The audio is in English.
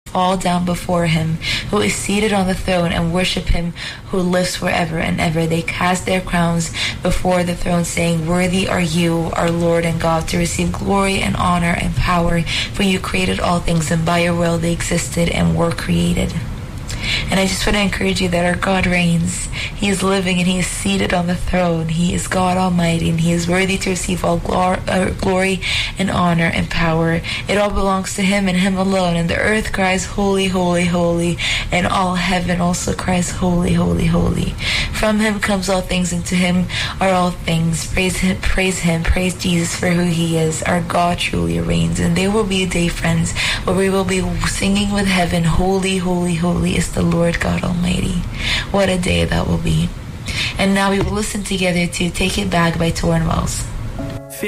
fall down before him who is seated on the throne and worship him who lives forever and ever. They cast their crowns before the throne, saying, "Worthy are you, our Lord and God, to receive glory and honor and power, for you created all things, and by your will they existed and were created." And I just want to encourage you that our God reigns. He is living and he is seated on the throne. He is God Almighty, and he is worthy to receive all glory and honor and power. It all belongs to him and him alone. And the earth cries, "Holy, holy, holy." And all heaven also cries, "Holy, holy, holy." From him comes all things, and to him are all things. Praise him, praise Jesus for who he is. Our God truly reigns. And there will be a day, friends, where we will be singing with heaven, "Holy, holy, holy is the Lord God Almighty." What a day that will be. And now we will listen together to "Take It Back" by Torn Wells.